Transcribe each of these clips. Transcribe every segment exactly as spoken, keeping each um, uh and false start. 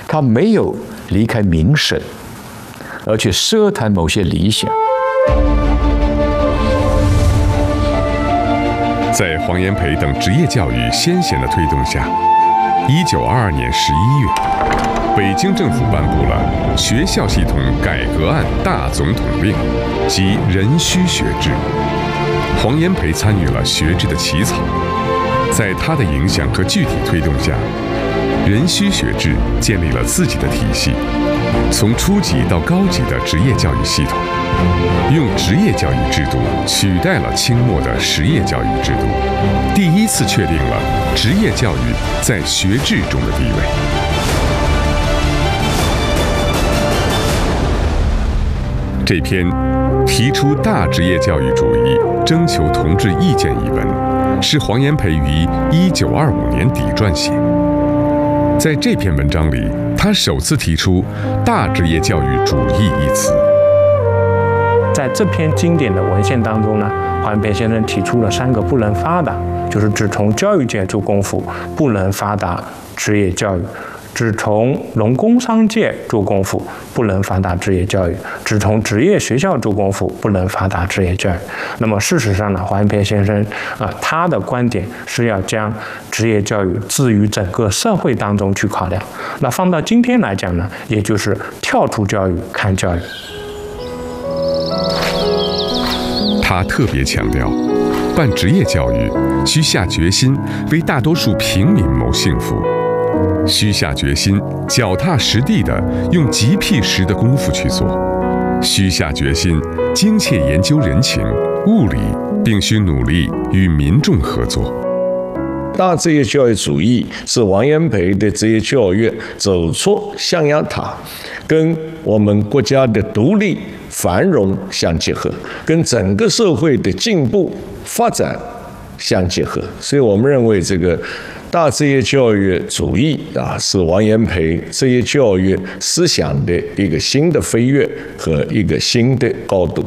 他没有离开民生，而去奢谈某些理想。 在黄炎培等职业教育先贤的推动下，一九二二年十一月，北京政府颁布了《学校系统改革案大总统令》及壬戌学制。黄炎培参与了学制的起草，在他的影响和具体推动下，壬戌学制建立了自己的体系，从初级到高级的职业教育系统，用职业教育制度取代了清末的实业教育制度，第一次确定了职业教育在学制中的地位。这篇提出大职业教育主义、征求同志意见一文，是黄炎培于一九二五年底撰写。在这篇文章里，他首次提出“大职业教育主义”一词。 在这篇经典的文献当中呢，黄炎培先生提出了三个不能发达，就是只从教育界做功夫不能发达职业教育，只从农工商界做功夫不能发达职业教育，只从职业学校做功夫不能发达职业教育。那么事实上呢，黄炎培先生啊、呃，他的观点是要将职业教育置于整个社会当中去考量。那放到今天来讲呢，也就是跳出教育看教育。 他特别强调，办职业教育需下决心为大多数平民谋幸福，需下决心脚踏实地地用极辟实的功夫去做，需下决心精切研究人情物理，并需努力与民众合作。 大职业教育主义是黄炎培的职业教育走出象牙塔，跟我们国家的独立繁荣相结合，跟整个社会的进步发展相结合。所以我们认为这个大职业教育主义啊，是黄炎培职业教育思想的一个新的飞跃和一个新的高度。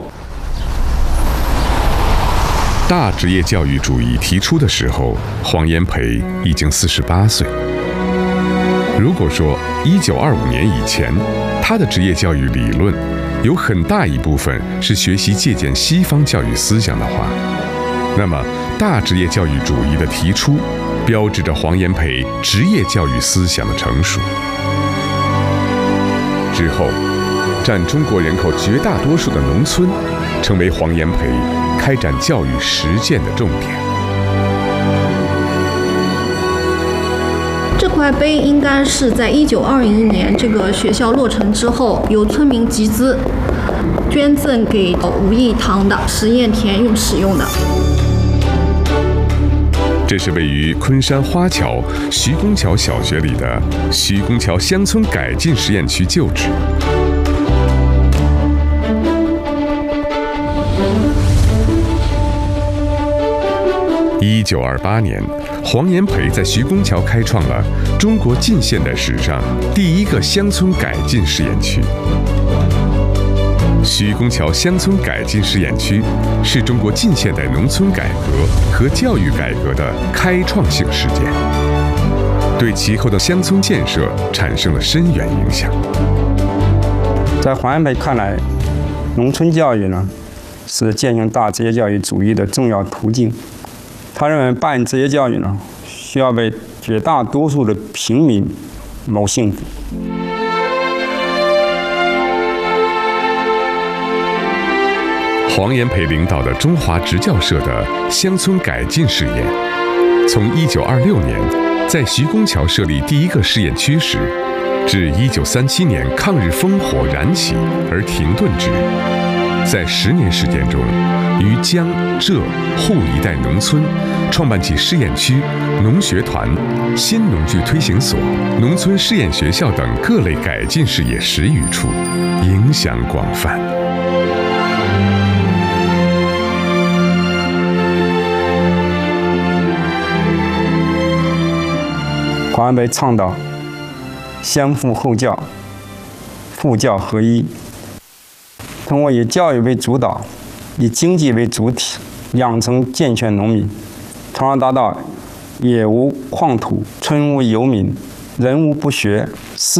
大职业教育主义提出的时候，黄炎培已经四十八岁。如果说一九二五年以前，他的职业教育理论有很大一部分是学习借鉴西方教育思想的话，那么大职业教育主义的提出，标志着黄炎培职业教育思想的成熟。之后，占中国人口绝大多数的农村，成为黄炎培开展教育实践的重点。 这块碑应该是在一九二一年这个学校落成之后，由村民集资捐赠给武义堂的实验田用使用的。 这是位于昆山花桥徐公桥小学里的徐公桥乡村改进实验区旧址。一九二八年，黄炎培在徐公桥开创了中国近现代史上第一个乡村改进试验区。徐公桥乡村改进试验区是中国近现代农村改革和教育改革的开创性事件，对其后的乡村建设产生了深远影响。 在黄炎培看来，农村教育呢是践行大职业教育主义的重要途径。他认为办职业教育呢，需要为绝大多数的平民谋幸福。 黄炎培领导的中华职教社的乡村改进试验，从一九二六年在徐公桥设立第一个试验区时，至一九三七年抗日烽火燃起而停顿之，在十年时间中，于江浙沪一带农村创办起试验区、农学团、新农具推行所、农村试验学校等各类改进事业十余处，影响广泛。 黄炎培倡导先富后教、父教合一，通过以教育为主导、以经济为主体，养成健全农民，从而达到野无旷土、村无游民、人无不学、士